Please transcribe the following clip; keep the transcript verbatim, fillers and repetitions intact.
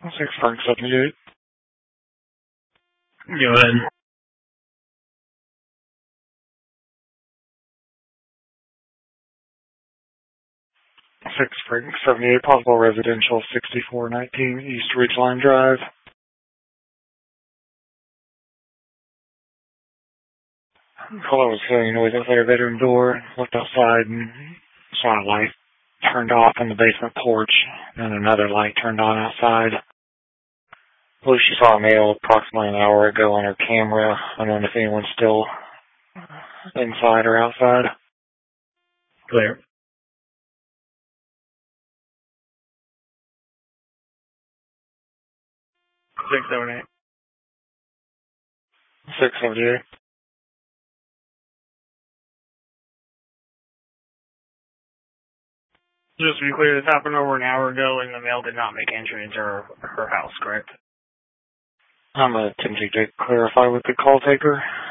six Frank seventy-eight. Go ahead. six Frank seventy-eight, possible residential, sixty-four nineteen East Ridgeline Drive. Caller was hearing noise outside her bedroom door, looked outside and saw a light turned off in the basement porch, and another light turned on outside. Believe she saw a male approximately an hour ago on her camera. Unknown if anyone's still inside or outside. Clear. six seventy-eight. six seventy-eight. Just to be clear, this happened over an hour ago and the male did not make entry into her, her house, correct? I'm attempting to clarify with the call taker.